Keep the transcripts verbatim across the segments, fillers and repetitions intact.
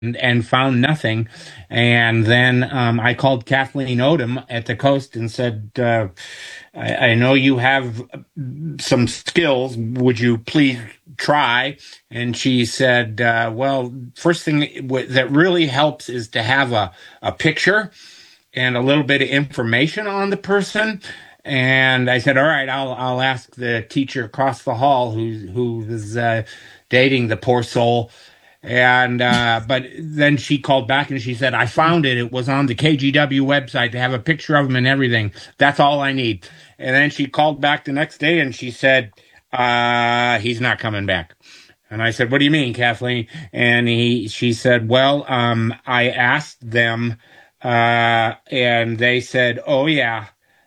and, and found nothing. And then um, I called Kathleen Odom at the Coast and said, uh, I, I know you have some skills. Would you please try? And she said, uh, well, first thing that really helps is to have a, a picture and a little bit of information on the person. And I said, all right, I'll I'll ask the teacher across the hall who who was uh, dating the poor soul. And uh, but then she called back and she said, I found it. It was on the K G W website. They have a picture of him and everything. That's all I need. And then she called back the next day and she said, uh, he's not coming back. And I said, what do you mean, Kathleen? And he she said, well, um, I asked them, uh, and they said, oh yeah,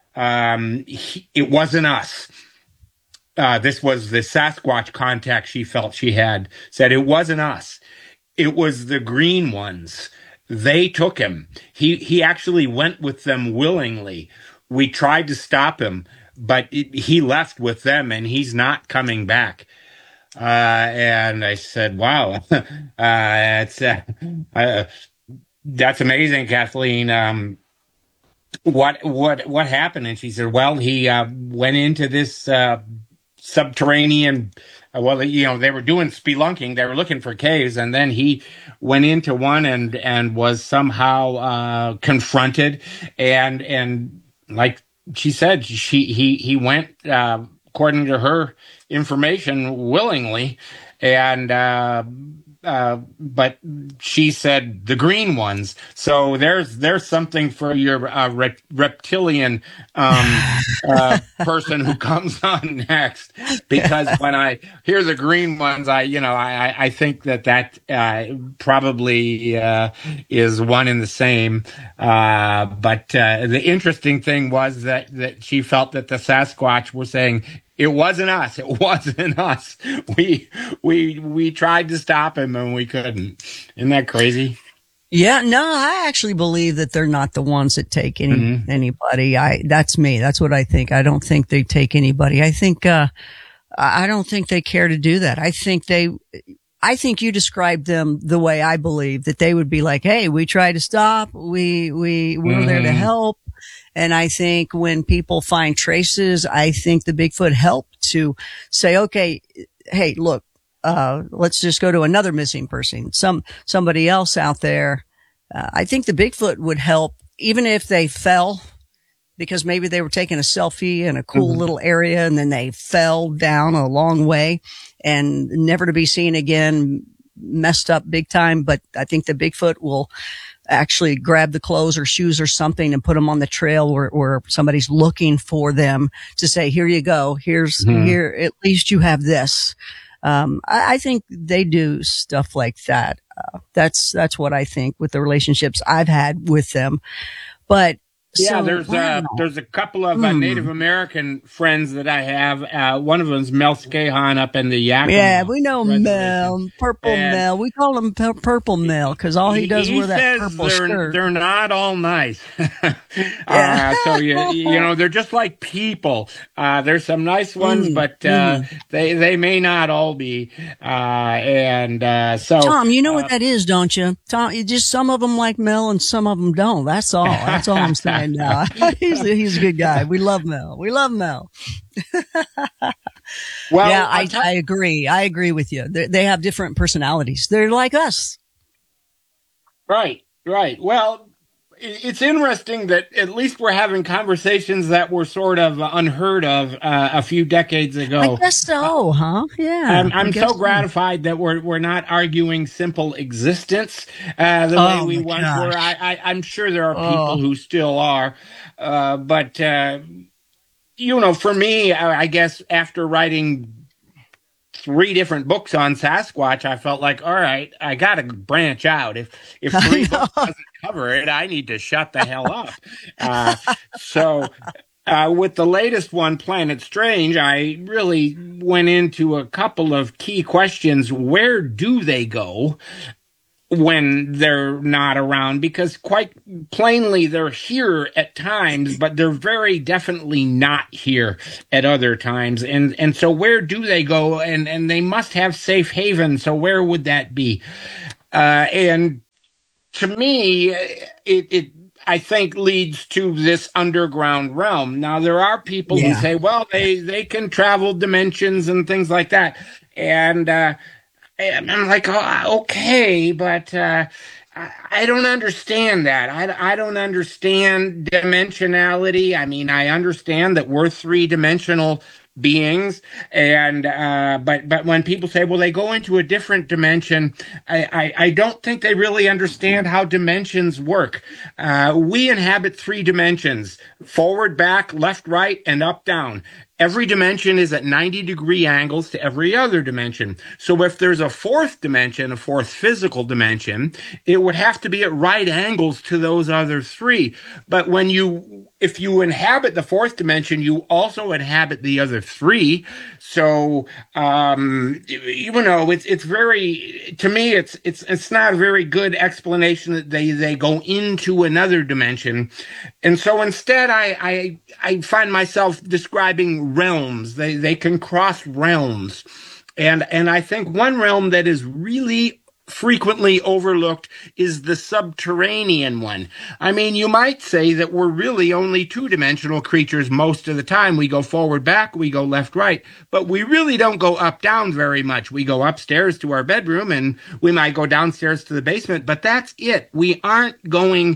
um, he, it wasn't us. Uh, this was the Sasquatch contact she felt she had, said it wasn't us. It was the green ones. They took him. He he actually went with them willingly. We tried to stop him, but it, he left with them, and he's not coming back. Uh, and I said, "Wow, uh, that's uh, uh, that's amazing, Kathleen. Um, what what what happened?" And she said, "Well, he uh, went into this uh, subterranean." Uh, well, you know, they were doing spelunking. They were looking for caves, and then he went into one and and was somehow uh, confronted, and and like she said, she he he went uh, according to her information willingly, and uh, uh, but she said the green ones. So there's there's something for your uh, rep- reptilian um, uh, person who comes on next, because when I hear the green ones, I you know I I think that that uh, probably uh, is one and the same. Uh, but uh, the interesting thing was that that she felt that the Sasquatch were saying, it wasn't us. It wasn't us. We we we tried to stop him and we couldn't. Isn't that crazy? Yeah, no, I actually believe that they're not the ones that take any mm-hmm. anybody. I that's me. That's what I think. I don't think they take anybody. I think uh I don't think they care to do that. I think they I think you described them the way I believe, that they would be like, "Hey, we tried to stop. We we we're mm-hmm. there to help." And I think when people find traces, I think the Bigfoot helped to say, okay, hey, look, uh, let's just go to another missing person, some, somebody else out there. Uh, I think the Bigfoot would help, even if they fell, because maybe they were taking a selfie in a cool mm-hmm. little area and then they fell down a long way and never to be seen again, messed up big time. But I think the Bigfoot will actually grab the clothes or shoes or something and put them on the trail where, where somebody's looking for them to say, here you go. Here's mm-hmm. here, at least you have this. Um, I, I think they do stuff like that. Uh, that's, that's what I think with the relationships I've had with them. But yeah, so, there's wow. uh, there's a couple of uh, mm. Native American friends that I have. Uh, one of them's Mel Scahan up in the Yakima. Yeah, we know Mel, Purple and Mel. We call him P- Purple Mel because all he, he does is wear that purple they're, skirt. They're not all nice. uh, so you you know they're just like people. Uh, there's some nice ones, mm. but uh, mm. they they may not all be. Uh, and uh, so Tom, you know uh, what that is, don't you? Tom, you just some of them like Mel and some of them don't. That's all. That's all I'm saying. No, he's a, he's a good guy. We love Mel. We love Mel. Well, yeah, I, t- I agree. I agree with you. They, they have different personalities. They're like us. Right, right. Well, it's interesting that at least we're having conversations that were sort of unheard of uh, a few decades ago. I guess so, uh, huh? Yeah. I'm, I'm so gratified so. that we're we're not arguing simple existence uh, the oh, way we once gosh. were. I, I, I'm sure there are oh. people who still are, uh, but uh, you know, for me, I, I guess after writing three different books on Sasquatch, I felt like, all right, I got to branch out. If if three books doesn't cover it, I need to shut the hell up. Uh, so uh, with the latest one, Planet Strange, I really went into a couple of key questions. Where do they go when they're not around? Because quite plainly they're here at times, but they're very definitely not here at other times. And and so where do they go? And and they must have safe haven. So where would that be? Uh, and to me, it, it, I think leads to this underground realm. Now, there are people who Yeah. say, well, they, they can travel dimensions and things like that. And, uh, and I'm like, oh, okay, but, uh, I, I don't understand that. I, I don't understand dimensionality. I mean, I understand that we're three dimensional beings, and uh but but when people say, well, they go into a different dimension, i i, I don't think they really understand how dimensions work. Uh we inhabit three dimensions: forward, back, left, right, and up, down. Every dimension is at ninety degree angles to every other dimension. So if there's a fourth dimension, a fourth physical dimension, it would have to be at right angles to those other three. But when you, if you inhabit the fourth dimension, you also inhabit the other three. So, um, you know, it's, it's very, to me, it's, it's, it's not a very good explanation that they, they go into another dimension. And so instead, I, I, I find myself describing realms. They, they can cross realms. And, and I think one realm that is really frequently overlooked is the subterranean one. I mean, you might say that we're really only two-dimensional creatures most of the time. We go forward, back, we go left, right, but we really don't go up, down very much. We go upstairs to our bedroom, and we might go downstairs to the basement, but that's it. We aren't going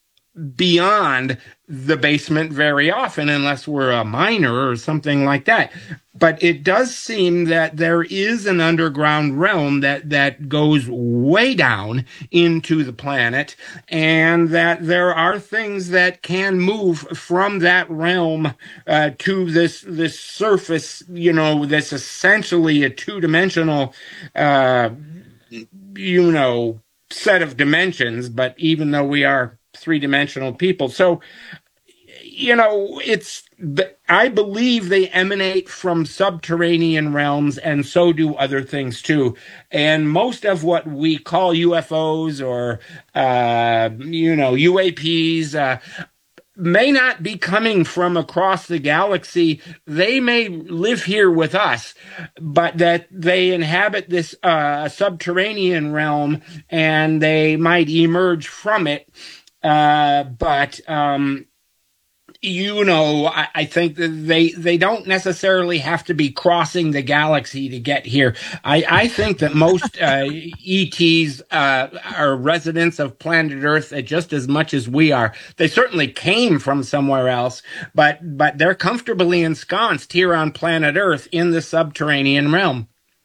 beyond the basement very often unless we're a miner or something like that. But it does seem that there is an underground realm that, that goes way down into the planet, and that there are things that can move from that realm uh, to this this surface, you know, that's essentially a two-dimensional, uh, you know, set of dimensions, but even though we are three-dimensional people. So, you know, it's, I believe they emanate from subterranean realms, and so do other things too. And most of what we call U F Os or, uh, you know, U A Ps, uh, may not be coming from across the galaxy. They may live here with us, but that they inhabit this uh, subterranean realm, and they might emerge from it. Uh, but, um, you know, I, I think that they they don't necessarily have to be crossing the galaxy to get here. I, I think that most uh, E Ts uh, are residents of planet Earth just as much as we are. They certainly came from somewhere else, but but they're comfortably ensconced here on planet Earth in the subterranean realm.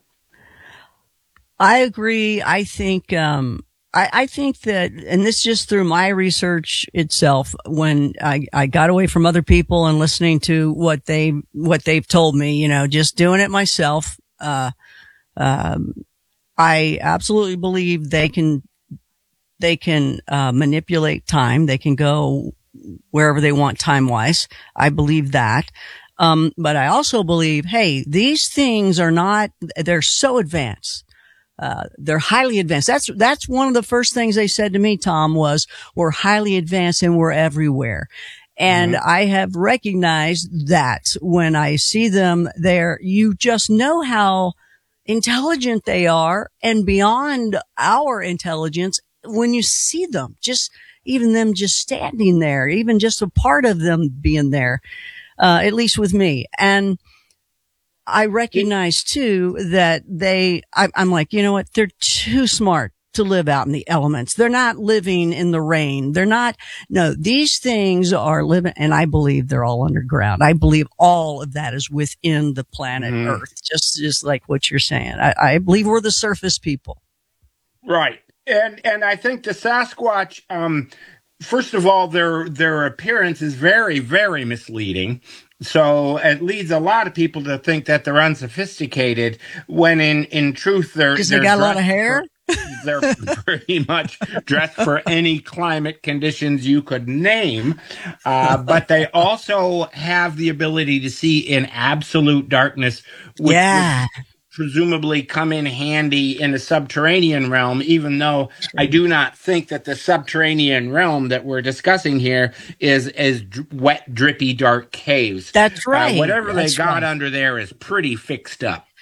I agree. I think, um, I, I think that, and this just through my research itself, when I, I got away from other people and listening to what they, what they've told me, you know, just doing it myself, uh, um, I absolutely believe they can, they can, uh, manipulate time. They can go wherever they want time wise. I believe that. Um, but I also believe, hey, these things are not, they're so advanced. Uh, they're highly advanced. That's, that's one of the first things they said to me, Tom, was we're highly advanced and we're everywhere. And mm-hmm. I have recognized that when I see them there, you just know how intelligent they are and beyond our intelligence when you see them, just even them just standing there, even just a part of them being there, uh, at least with me. And I recognize too that they, I, I'm like, you know what? They're too smart to live out in the elements. They're not living in the rain. They're not, no, these things are living, and I believe they're all underground. I believe all of that is within the planet mm. Earth, just, just like what you're saying. I, I believe we're the surface people. Right. And, and I think the Sasquatch, um, first of all, their, their appearance is very, very misleading. So it leads a lot of people to think that they're unsophisticated when in, in truth they're, because they got a lot of hair. For, they're pretty much dressed for any climate conditions you could name. Uh, but they also have the ability to see in absolute darkness, which yeah. would presumably come in handy in the subterranean realm, even though I do not think that the subterranean realm that we're discussing here is as dr- wet, drippy, dark caves. That's right. Uh, whatever That's they got right. under there is pretty fixed up.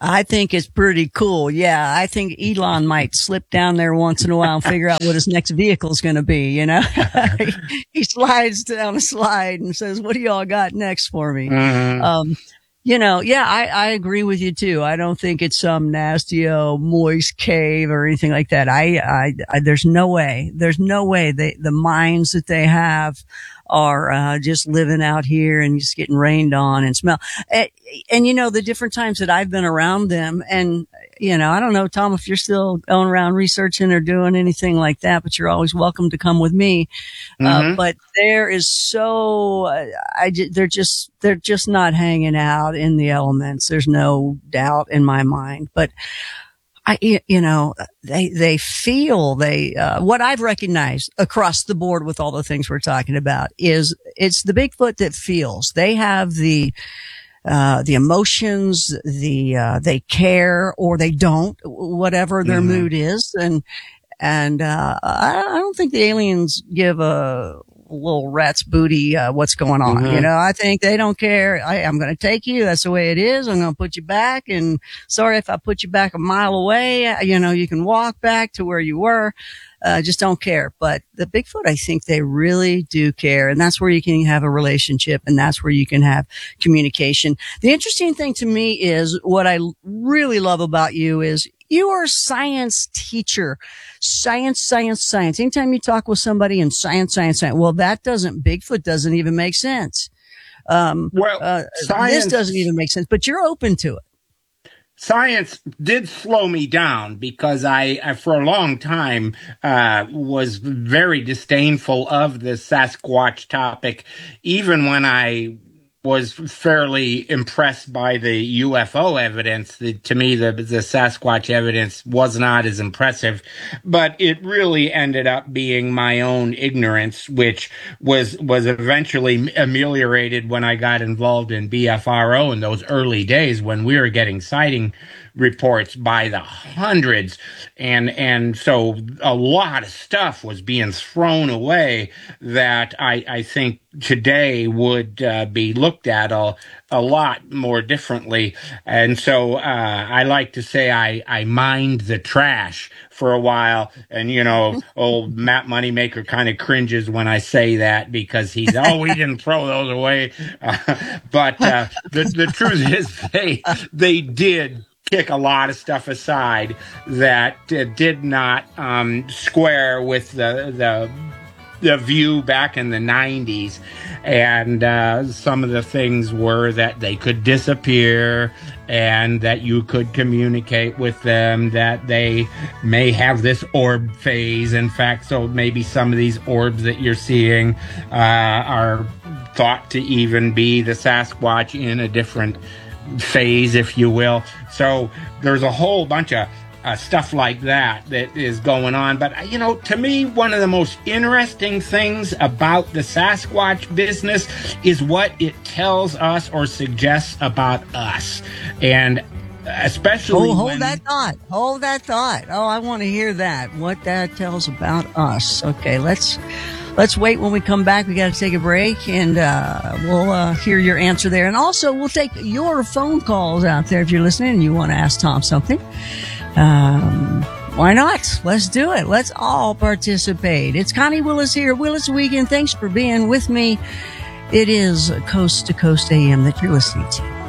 I think it's pretty cool. Yeah, I think Elon might slip down there once in a while and figure out what his next vehicle is going to be, you know? he, he slides down a slide and says, what do y'all got next for me? Mm-hmm. Um, you know, yeah, I, I agree with you too. I don't think it's some nasty, oh, moist cave or anything like that. I, I, I there's no way, there's no way they, the minds that they have are, uh, just living out here and just getting rained on and smell. And, and, you know, the different times that I've been around them and, you know, I don't know, Tom, if you're still going around researching or doing anything like that, but you're always welcome to come with me. Mm-hmm. Uh, but there is so, uh, I, they're just, they're just not hanging out in the elements. There's no doubt in my mind, but I, you know, they, they feel they, uh, what I've recognized across the board with all the things we're talking about is it's the Bigfoot that feels. They have the, uh, the emotions, the, uh, they care or they don't, whatever their mm-hmm. mood is. And, and, uh, I, I don't think the aliens give a little rat's booty, uh, what's going on. Mm-hmm. You know, I think they don't care. I, I'm going to take you. That's the way it is. I'm going to put you back. And sorry if I put you back a mile away, you know, you can walk back to where you were. Uh, just don't care. But the Bigfoot, I think they really do care. And that's where you can have a relationship and that's where you can have communication. The interesting thing to me is what I really love about you is you are a science teacher. Science, science, science. Anytime you talk with somebody in science, science, science, well, that doesn't, Bigfoot doesn't even make sense. Um, well, uh, science, this doesn't even make sense, but you're open to it. Science did slow me down because I, I for a long time, uh, was very disdainful of the Sasquatch topic, even when I was fairly impressed by the U F O evidence. The, to me, the, the Sasquatch evidence was not as impressive, but it really ended up being my own ignorance, which was, was eventually ameliorated when I got involved in B F R O in those early days when we were getting sighting reports by the hundreds. And, and so a lot of stuff was being thrown away that I, I think today would uh, be looked at a, a lot more differently. And so, uh, I like to say I, I mined the trash for a while. And, you know, old Matt Moneymaker kind of cringes when I say that because he's, oh, we didn't throw those away. Uh, but, uh, the, the truth is they, they did kick a lot of stuff aside that uh, did not um, square with the the the view back in the nineties. And uh, some of the things were that they could disappear and that you could communicate with them, that they may have this orb phase. In fact, so maybe some of these orbs that you're seeing uh, are thought to even be the Sasquatch in a different phase, if you will. So there's a whole bunch of uh, stuff like that that is going on. But, you know, to me, one of the most interesting things about the Sasquatch business is what it tells us or suggests about us. And especially oh, hold when, that thought. Hold that thought. Oh, I want to hear that. What that tells about us. Okay, let's let's wait. When we come back, we got to take a break, and uh we'll uh, hear your answer there. And also, we'll take your phone calls out there if you're listening and you want to ask Tom something. Um, why not? Let's do it. Let's all participate. It's Connie Willis here, Willis Weekend. Thanks for being with me. It is Coast to Coast A M that you're listening to.